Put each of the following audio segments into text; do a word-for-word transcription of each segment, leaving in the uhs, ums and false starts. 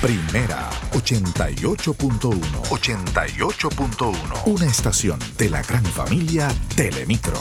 Primera ochenta y ocho punto uno. ochenta y ocho punto uno. Una estación de la gran familia Telemicro.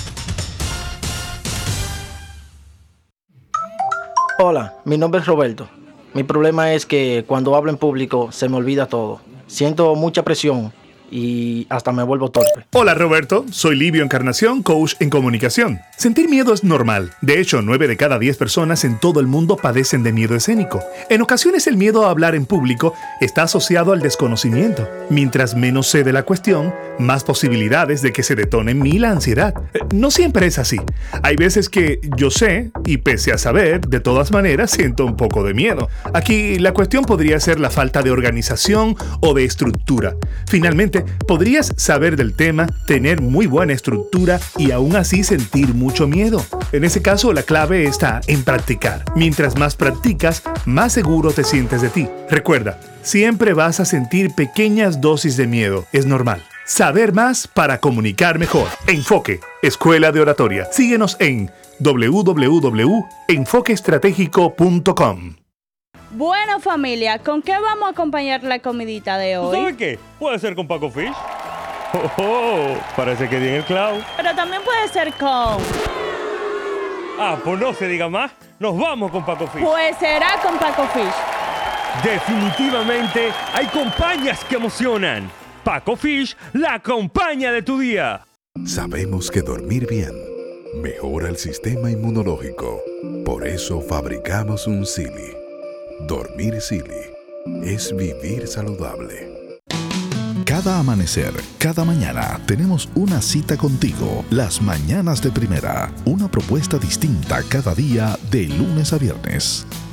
Hola, mi nombre es Roberto. Mi problema es que cuando hablo en público se me olvida todo. Siento mucha presión y hasta me vuelvo torpe. Hola Roberto, soy Livio Encarnación, coach en comunicación. Sentir miedo es normal. De hecho, nueve de cada diez personas en todo el mundo padecen de miedo escénico. En ocasiones el miedo a hablar en público está asociado al desconocimiento. Mientras menos sé de la cuestión, más posibilidades de que se detone en mí la ansiedad. No siempre es así. Hay veces que yo sé, y pese a saber, de todas maneras siento un poco de miedo. Aquí la cuestión podría ser la falta de organización o de estructura. Finalmente, podrías saber del tema, tener muy buena estructura y aún así sentir mucho miedo. En ese caso, la clave está en practicar. Mientras más practicas, más seguro te sientes de ti. Recuerda, siempre vas a sentir pequeñas dosis de miedo. Es normal. Saber más para comunicar mejor. Enfoque, Escuela de Oratoria. Síguenos en doble u doble u doble u punto enfoque estratégico punto com. Bueno, familia, ¿con qué vamos a acompañar la comidita de hoy? ¿Sabe qué? Puede ser con Paco Fish. Oh, oh, parece que di en el clavo. Pero también puede ser con... Ah, pues no se diga más. Nos vamos con Paco Fish. Pues será con Paco Fish. Definitivamente hay compañías que emocionan. Paco Fish, la compañía de tu día. Sabemos que dormir bien mejora el sistema inmunológico. Por eso fabricamos un Silly. Dormir Silly es vivir saludable. Cada amanecer, cada mañana, tenemos una cita contigo. Las Mañanas de Primera. Una propuesta distinta cada día de lunes a viernes.